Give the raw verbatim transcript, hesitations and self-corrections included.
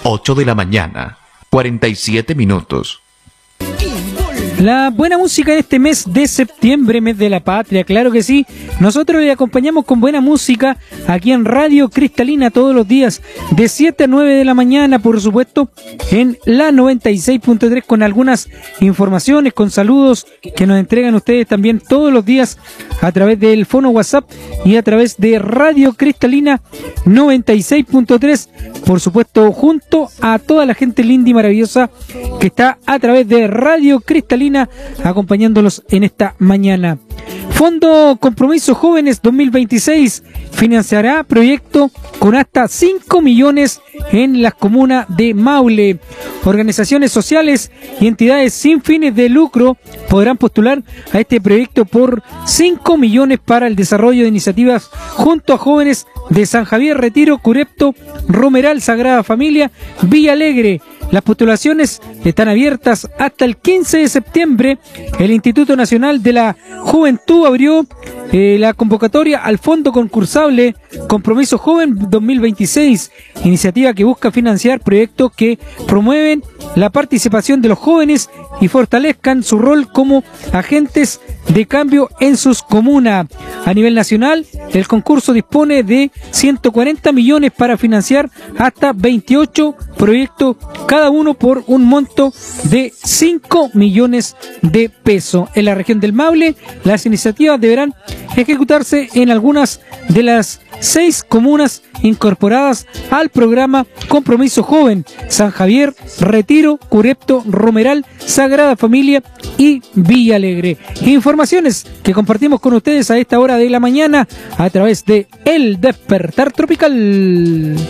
ocho de la mañana, cuarenta y siete minutos. La buena música en este mes de septiembre, mes de la patria, claro que sí. Nosotros le acompañamos con buena música aquí en Radio Cristalina todos los días de siete a nueve de la mañana, por supuesto, en la noventa y seis punto tres, con algunas informaciones, con saludos que nos entregan ustedes también todos los días a través del fono WhatsApp y a través de Radio Cristalina noventa y seis punto tres, por supuesto, junto a toda la gente linda y maravillosa que está a través de Radio Cristalina acompañándolos en esta mañana. Fondo Compromiso Jóvenes dos mil veintiséis financiará proyecto con hasta cinco millones en las comunas de Maule. Organizaciones sociales y entidades sin fines de lucro podrán postular a este proyecto por cinco millones para el desarrollo de iniciativas junto a jóvenes de San Javier, Retiro, Curepto, Romeral, Sagrada Familia, Villa Alegre. Las postulaciones están abiertas hasta el quince de septiembre. El Instituto Nacional de la Juventud abrió eh, la convocatoria al Fondo Concursable Compromiso Joven dos mil veintiséis, iniciativa que busca financiar proyectos que promueven la participación de los jóvenes y fortalezcan su rol como agentes de cambio en sus comunas. A nivel nacional, el concurso dispone de ciento cuarenta millones para financiar hasta veintiocho proyectos, cada uno por un monto de cinco millones de pesos. En la región del Maule, las iniciativas deberán ejecutarse en algunas de las seis comunas incorporadas al programa Compromiso Joven: San Javier, Retiro, Curepto, Romeral, Sagrada Familia y Villa Alegre. Informaciones que compartimos con ustedes a esta hora de la mañana a través de El Despertar Tropical.